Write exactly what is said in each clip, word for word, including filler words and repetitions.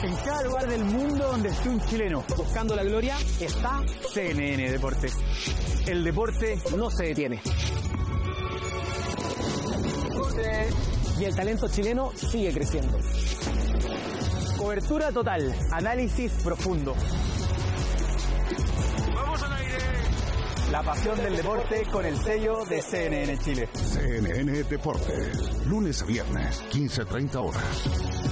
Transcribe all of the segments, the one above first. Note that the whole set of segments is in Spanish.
En cada lugar del mundo donde esté un chileno buscando la gloria está C N N Deportes. El deporte no se detiene. Y el talento chileno sigue creciendo. Cobertura total, análisis profundo. ¡Vamos al aire! La pasión del deporte con el sello de C N N Chile. C N N Deportes, lunes a viernes, quince a treinta horas.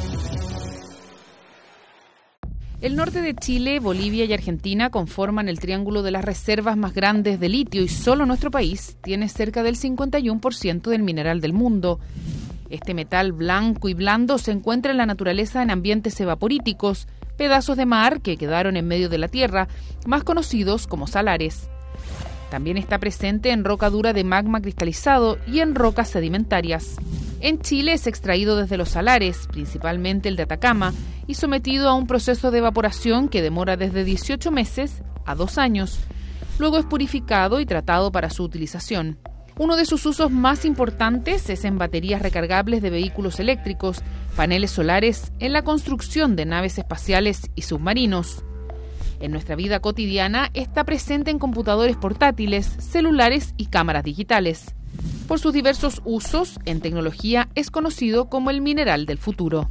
El norte de Chile, Bolivia y Argentina conforman el triángulo de las reservas más grandes de litio y solo nuestro país tiene cerca del cincuenta y uno por ciento del mineral del mundo. Este metal blanco y blando se encuentra en la naturaleza en ambientes evaporíticos, pedazos de mar que quedaron en medio de la tierra, más conocidos como salares. También está presente en roca dura de magma cristalizado y en rocas sedimentarias. En Chile es extraído desde los salares, principalmente el de Atacama, y sometido a un proceso de evaporación que demora desde dieciocho meses a dos años. Luego es purificado y tratado para su utilización. Uno de sus usos más importantes es en baterías recargables de vehículos eléctricos, paneles solares, en la construcción de naves espaciales y submarinos. En nuestra vida cotidiana está presente en computadores portátiles, celulares y cámaras digitales. Por sus diversos usos en tecnología es conocido como el mineral del futuro.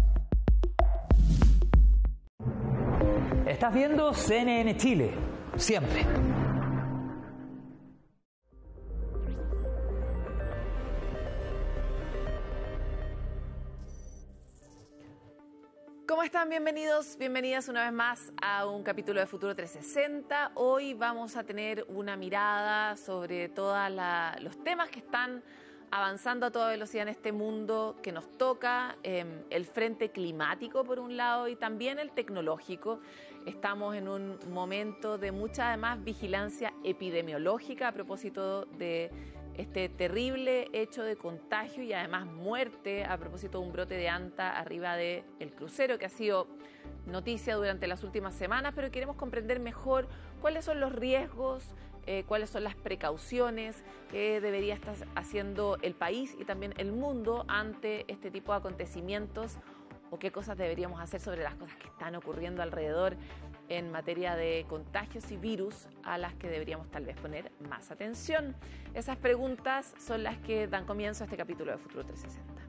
Estás viendo C N N Chile, siempre. ¿Cómo están? Bienvenidos, bienvenidas una vez más a un capítulo de Futuro trescientos sesenta. Hoy vamos a tener una mirada sobre todos los temas que están avanzando a toda velocidad en este mundo que nos toca, eh, el frente climático por un lado y también el tecnológico. Estamos en un momento de mucha además vigilancia epidemiológica a propósito de este terrible hecho de contagio y además muerte a propósito de un brote de anta arriba del crucero que ha sido noticia durante las últimas semanas, pero queremos comprender mejor cuáles son los riesgos, eh, cuáles son las precauciones que debería estar haciendo el país y también el mundo ante este tipo de acontecimientos o qué cosas deberíamos hacer sobre las cosas que están ocurriendo alrededor en materia de contagios y virus a las que deberíamos tal vez poner más atención. Esas preguntas son las que dan comienzo a este capítulo de Futuro trescientos sesenta.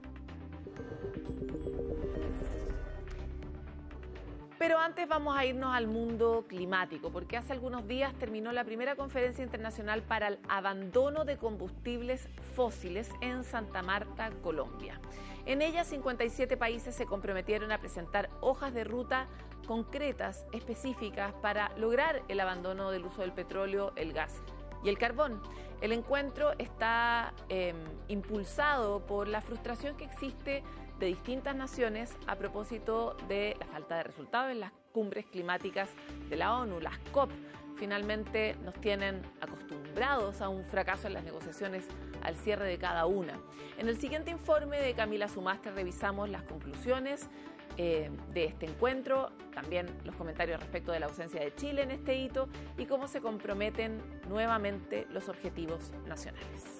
Pero antes vamos a irnos al mundo climático, porque hace algunos días terminó la primera conferencia internacional para el abandono de combustibles fósiles en Santa Marta, Colombia. En ella, cincuenta y siete países se comprometieron a presentar hojas de ruta concretas, específicas, para lograr el abandono del uso del petróleo, el gas y el carbón. El encuentro está eh, impulsado por la frustración que existe de distintas naciones a propósito de la falta de resultados en las cumbres climáticas de la ONU, las COP. Finalmente nos tienen acostumbrados a un fracaso en las negociaciones al cierre de cada una. En el siguiente informe de Camila Sumastre revisamos las conclusiones eh, de este encuentro, también los comentarios respecto de la ausencia de Chile en este hito y cómo se comprometen nuevamente los objetivos nacionales.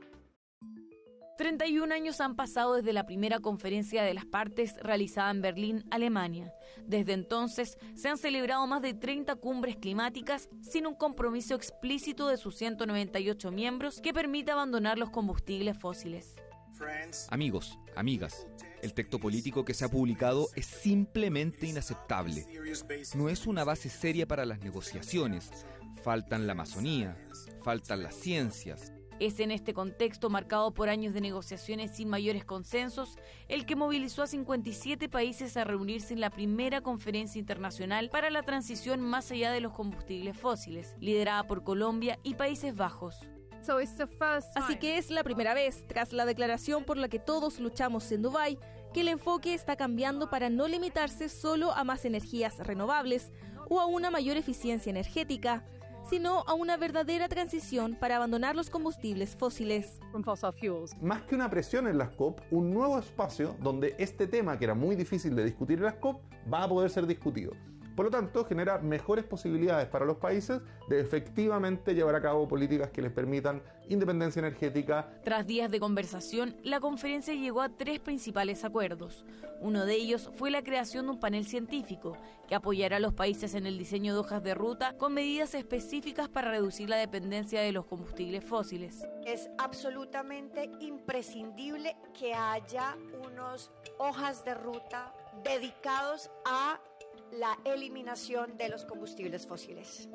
treinta y un años han pasado desde la primera conferencia de las partes realizada en Berlín, Alemania. Desde entonces se han celebrado más de treinta cumbres climáticas sin un compromiso explícito de sus ciento noventa y ocho miembros que permita abandonar los combustibles fósiles. Amigos, amigas, el texto político que se ha publicado es simplemente inaceptable. No es una base seria para las negociaciones. Faltan la Amazonía, faltan las ciencias. Es en este contexto, marcado por años de negociaciones sin mayores consensos, el que movilizó a cincuenta y siete países a reunirse en la primera conferencia internacional para la transición más allá de los combustibles fósiles, liderada por Colombia y Países Bajos. Así que es la primera vez, tras la declaración por la que todos luchamos en Dubái, que el enfoque está cambiando para no limitarse solo a más energías renovables o a una mayor eficiencia energética, sino a una verdadera transición para abandonar los combustibles fósiles. Más que una presión en las COP, un nuevo espacio donde este tema, que era muy difícil de discutir en las COP, va a poder ser discutido. Por lo tanto, genera mejores posibilidades para los países de efectivamente llevar a cabo políticas que les permitan independencia energética. Tras días de conversación, la conferencia llegó a tres principales acuerdos. Uno de ellos fue la creación de un panel científico que apoyará a los países en el diseño de hojas de ruta con medidas específicas para reducir la dependencia de los combustibles fósiles. Es absolutamente imprescindible que haya unas hojas de ruta dedicados a la eliminación de los combustibles fósiles.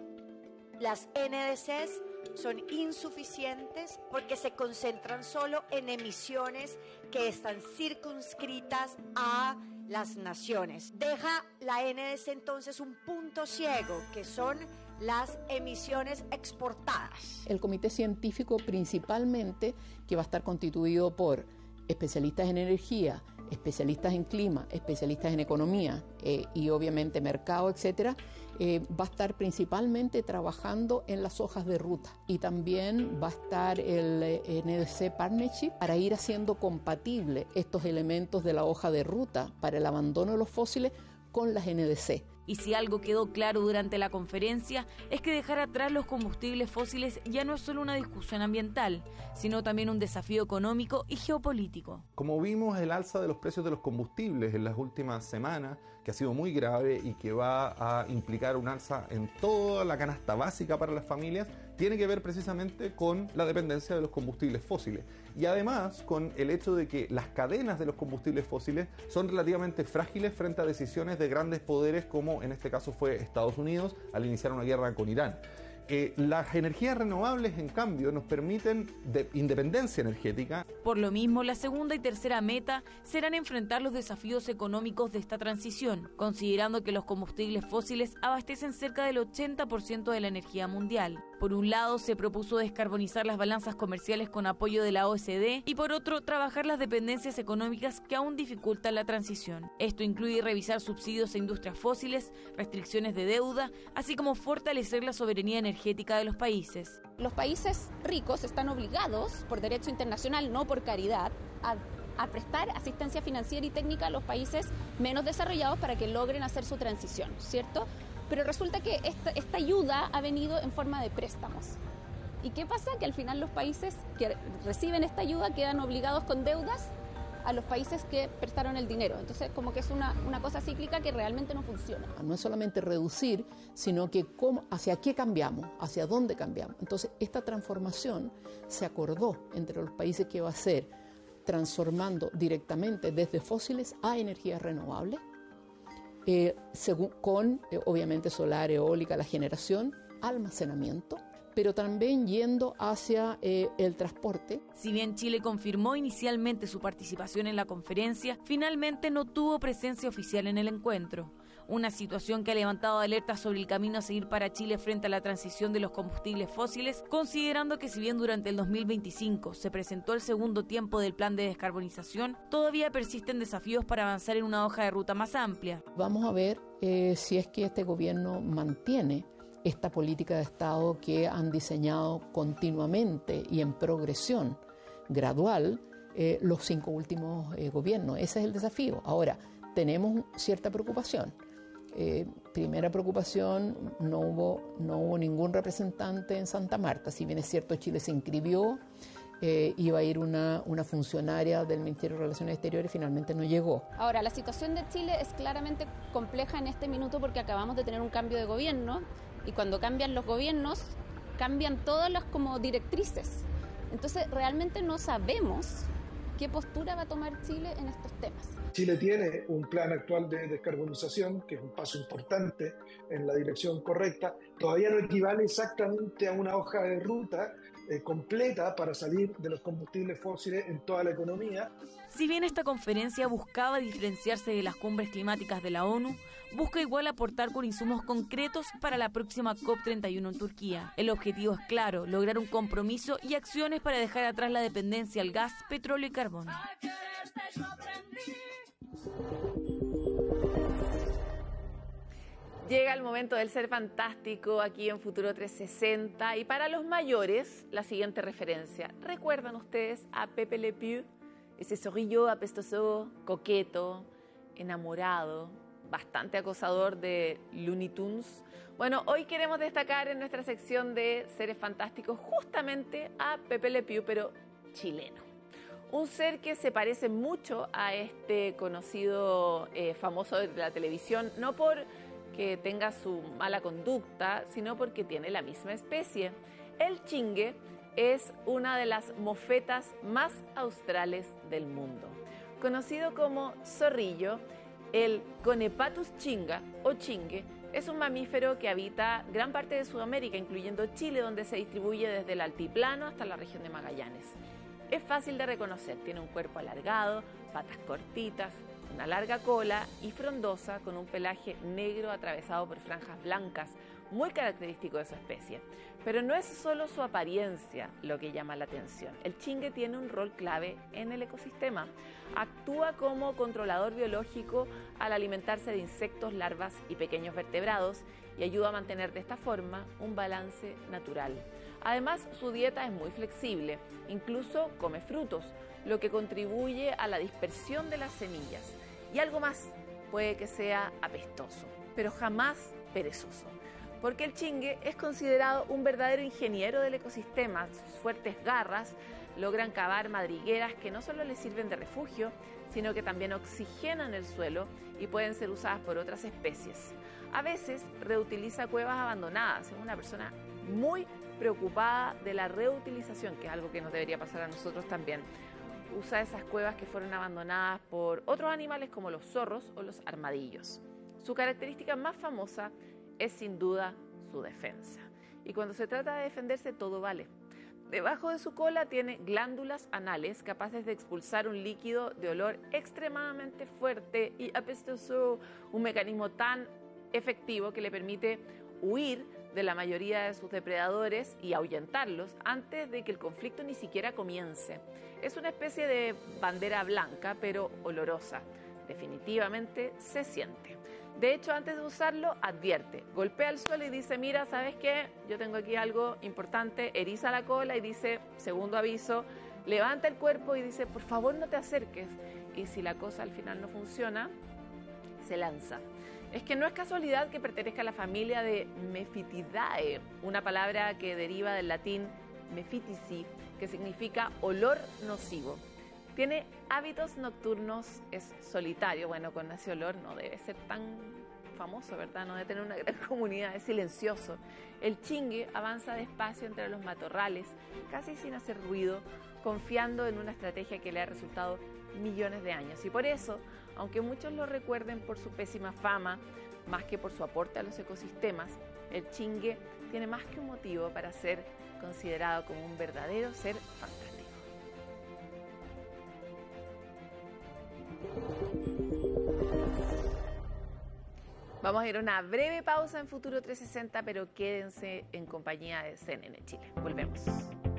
Las N D Cs son insuficientes porque se concentran solo en emisiones que están circunscritas a las naciones. Deja la N D C entonces un punto ciego, que son las emisiones exportadas. El comité científico principalmente, que va a estar constituido por especialistas en energía, especialistas en clima, especialistas en economía eh, y obviamente mercado, etcétera, eh, va a estar principalmente trabajando en las hojas de ruta, y también va a estar el eh, N D C Partnership para ir haciendo compatible estos elementos de la hoja de ruta para el abandono de los fósiles con las N D C. Y si algo quedó claro durante la conferencia es que dejar atrás los combustibles fósiles ya no es solo una discusión ambiental, sino también un desafío económico y geopolítico. Como vimos, el alza de los precios de los combustibles en las últimas semanas, que ha sido muy grave y que va a implicar un alza en toda la canasta básica para las familias, tiene que ver precisamente con la dependencia de los combustibles fósiles. Y además con el hecho de que las cadenas de los combustibles fósiles son relativamente frágiles frente a decisiones de grandes poderes, como en este caso fue Estados Unidos al iniciar una guerra con Irán. Eh, las energías renovables, en cambio, nos permiten de independencia energética. Por lo mismo, la segunda y tercera meta serán enfrentar los desafíos económicos de esta transición, considerando que los combustibles fósiles abastecen cerca del ochenta por ciento de la energía mundial. Por un lado, se propuso descarbonizar las balanzas comerciales con apoyo de la O E C D y por otro, trabajar las dependencias económicas que aún dificultan la transición. Esto incluye revisar subsidios a industrias fósiles, restricciones de deuda, así como fortalecer la soberanía energética de los países. Los países ricos están obligados, por derecho internacional, no por caridad, a, a prestar asistencia financiera y técnica a los países menos desarrollados para que logren hacer su transición, ¿cierto? Pero resulta que esta, esta ayuda ha venido en forma de préstamos. ¿Y qué pasa? Que al final los países que reciben esta ayuda quedan obligados con deudas a los países que prestaron el dinero. Entonces, como que es una, una cosa cíclica que realmente no funciona. No es solamente reducir, sino que cómo, hacia qué cambiamos, hacia dónde cambiamos. Entonces, esta transformación se acordó entre los países que va a ser transformando directamente desde fósiles a energías renovables, eh, según, con, eh, obviamente, solar, eólica, la generación, almacenamiento, pero también yendo hacia eh, el transporte. Si bien Chile confirmó inicialmente su participación en la conferencia, finalmente no tuvo presencia oficial en el encuentro. Una situación que ha levantado alertas sobre el camino a seguir para Chile frente a la transición de los combustibles fósiles, considerando que si bien durante el dos mil veinticinco se presentó el segundo tiempo del plan de descarbonización, todavía persisten desafíos para avanzar en una hoja de ruta más amplia. Vamos a ver eh, si es que este gobierno mantiene esta política de Estado que han diseñado continuamente y en progresión gradual eh, los cinco últimos eh, gobiernos. Ese es el desafío. Ahora, tenemos cierta preocupación. Eh, primera preocupación, no hubo, no hubo ningún representante en Santa Marta. Si bien es cierto, Chile se inscribió, eh, iba a ir una, una funcionaria del Ministerio de Relaciones Exteriores, finalmente no llegó. Ahora, la situación de Chile es claramente compleja en este minuto porque acabamos de tener un cambio de gobierno. Y cuando cambian los gobiernos, cambian todas las como directrices. Entonces, realmente no sabemos qué postura va a tomar Chile en estos temas. Chile tiene un plan actual de descarbonización, que es un paso importante en la dirección correcta. Todavía no equivale exactamente a una hoja de ruta eh, completa para salir de los combustibles fósiles en toda la economía. Si bien esta conferencia buscaba diferenciarse de las cumbres climáticas de la ONU, busca igual aportar con insumos concretos para la próxima COP treinta y uno en Turquía. El objetivo es claro, lograr un compromiso y acciones para dejar atrás la dependencia al gas, petróleo y carbón. Llega el momento del ser fantástico aquí en Futuro trescientos sesenta y para los mayores, la siguiente referencia. ¿Recuerdan ustedes a Pepe Le Pew? Ese zorrillo apestoso, coqueto, enamorado bastante acosador de Looney Tunes. Bueno, hoy queremos destacar en nuestra sección de seres fantásticos justamente a Pepe Le Pew, pero chileno. Un ser que se parece mucho a este conocido eh, famoso de la televisión, no por que tenga su mala conducta, sino porque tiene la misma especie. El chingue es una de las mofetas más australes del mundo. Conocido como zorrillo, el Conepatus chinga o chingue es un mamífero que habita gran parte de Sudamérica, incluyendo Chile, donde se distribuye desde el altiplano hasta la región de Magallanes. Es fácil de reconocer, tiene un cuerpo alargado, patas cortitas, una larga cola y frondosa con un pelaje negro atravesado por franjas blancas, muy característico de su especie. Pero no es solo su apariencia lo que llama la atención. El chingue tiene un rol clave en el ecosistema. Actúa como controlador biológico al alimentarse de insectos, larvas y pequeños vertebrados y ayuda a mantener de esta forma un balance natural. Además, su dieta es muy flexible, incluso come frutos, lo que contribuye a la dispersión de las semillas. Y algo más, puede que sea apestoso, pero jamás perezoso, porque el chingue es considerado un verdadero ingeniero del ecosistema. Sus fuertes garras logran cavar madrigueras que no solo le sirven de refugio, sino que también oxigenan el suelo y pueden ser usadas por otras especies. A veces reutiliza cuevas abandonadas, es una persona muy preocupada de la reutilización, que es algo que nos debería pasar a nosotros también. Usa esas cuevas que fueron abandonadas por otros animales como los zorros o los armadillos. Su característica más famosa es sin duda su defensa. Y cuando se trata de defenderse, todo vale. Debajo de su cola tiene glándulas anales capaces de expulsar un líquido de olor extremadamente fuerte y apestoso, un mecanismo tan efectivo que le permite huir de la mayoría de sus depredadores y ahuyentarlos antes de que el conflicto ni siquiera comience. Es una especie de bandera blanca, pero olorosa. Definitivamente se siente. De hecho, antes de usarlo, advierte, golpea el suelo y dice, mira, ¿sabes qué? Yo tengo aquí algo importante, eriza la cola y dice, segundo aviso, levanta el cuerpo y dice, por favor no te acerques. Y si la cosa al final no funciona, se lanza. Es que no es casualidad que pertenezca a la familia de Mephitidae, una palabra que deriva del latín mephitici, que significa olor nocivo. Tiene hábitos nocturnos, es solitario. Bueno, con ese olor no debe ser tan famoso, ¿verdad? No debe tener una gran comunidad, es silencioso. El chingue avanza despacio entre los matorrales, casi sin hacer ruido, confiando en una estrategia que le ha resultado millones de años. Y por eso, aunque muchos lo recuerden por su pésima fama, más que por su aporte a los ecosistemas, el chingue tiene más que un motivo para ser considerado como un verdadero ser fantástico. Vamos a ir a una breve pausa en Futuro trescientos sesenta, pero quédense en compañía de C N N Chile. Volvemos.